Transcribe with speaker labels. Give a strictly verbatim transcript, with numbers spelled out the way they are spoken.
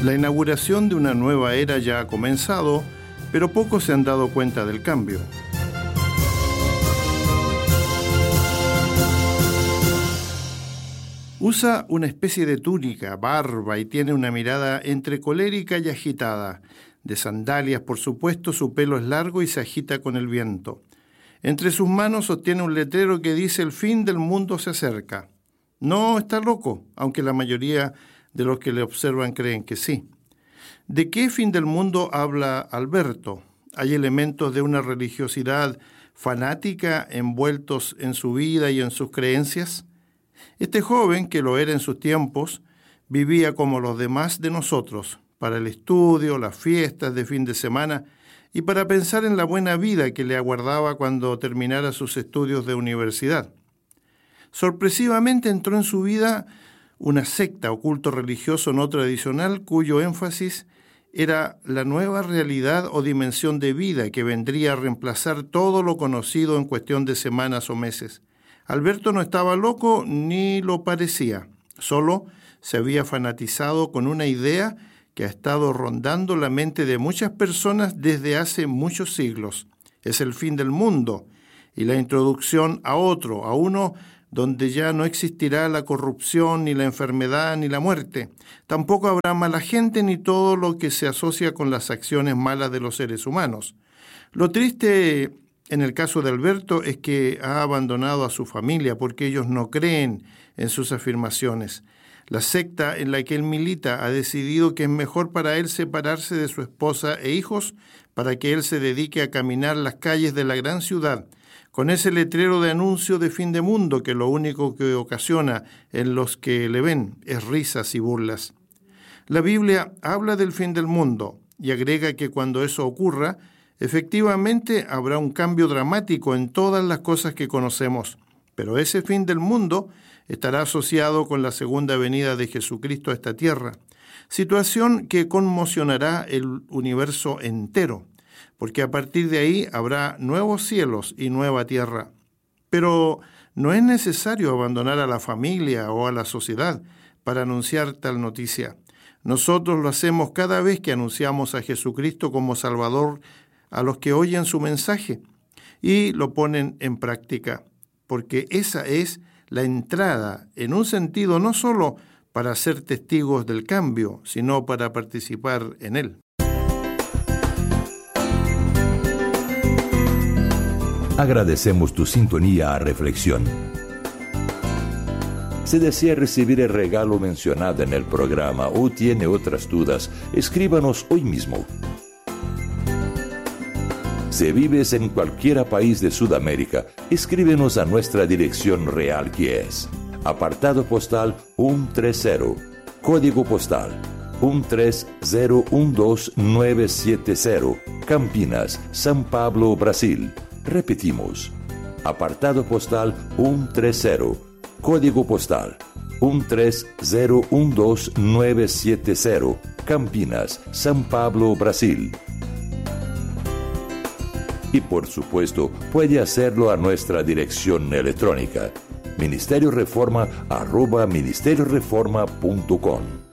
Speaker 1: La inauguración de una nueva era ya ha comenzado, pero pocos se han dado cuenta del cambio. Usa una especie de túnica, barba y tiene una mirada entre colérica y agitada. De sandalias, por supuesto, su pelo es largo y se agita con el viento. Entre sus manos sostiene un letrero que dice: el fin del mundo se acerca. No está loco, aunque la mayoría de los que le observan creen que sí. ¿De qué fin del mundo habla Alberto? ¿Hay elementos de una religiosidad fanática envueltos en su vida y en sus creencias? Este joven, que lo era en sus tiempos, vivía como los demás de nosotros, para el estudio, las fiestas de fin de semana y para pensar en la buena vida que le aguardaba cuando terminara sus estudios de universidad. Sorpresivamente entró en su vida una secta o culto religioso no tradicional cuyo énfasis era la nueva realidad o dimensión de vida que vendría a reemplazar todo lo conocido en cuestión de semanas o meses. Alberto no estaba loco ni lo parecía, solo se había fanatizado con una idea que ha estado rondando la mente de muchas personas desde hace muchos siglos. Es el fin del mundo y la introducción a otro, a uno donde ya no existirá la corrupción, ni la enfermedad, ni la muerte. Tampoco habrá mala gente ni todo lo que se asocia con las acciones malas de los seres humanos. Lo triste en el caso de Alberto es que ha abandonado a su familia porque ellos no creen en sus afirmaciones. La secta en la que él milita ha decidido que es mejor para él separarse de su esposa e hijos para que él se dedique a caminar las calles de la gran ciudad con ese letrero de anuncio de fin de mundo que lo único que ocasiona en los que le ven es risas y burlas. La Biblia habla del fin del mundo y agrega que cuando eso ocurra, efectivamente habrá un cambio dramático en todas las cosas que conocemos, pero ese fin del mundo estará asociado con la segunda venida de Jesucristo a esta tierra, situación que conmocionará el universo entero, porque a partir de ahí habrá nuevos cielos y nueva tierra. Pero no es necesario abandonar a la familia o a la sociedad para anunciar tal noticia. Nosotros lo hacemos cada vez que anunciamos a Jesucristo como Salvador a los que oyen su mensaje y lo ponen en práctica, porque esa es la entrada, en un sentido no solo para ser testigos del cambio, sino para participar en él.
Speaker 2: Agradecemos tu sintonía a reflexión. Si desea recibir el regalo mencionado en el programa o tiene otras dudas, escríbanos hoy mismo. Si vives en cualquier país de Sudamérica, escríbenos a nuestra dirección real que es apartado postal ciento treinta, código postal uno tres cero uno dos nueve siete cero, Campinas, São Paulo, Brasil. Repetimos, apartado postal ciento treinta, código postal uno tres cero uno dos nueve siete cero, Campinas, São Paulo, Brasil. Y por supuesto, puede hacerlo a nuestra dirección electrónica, ministerio reforma arroba ministerio reforma punto com.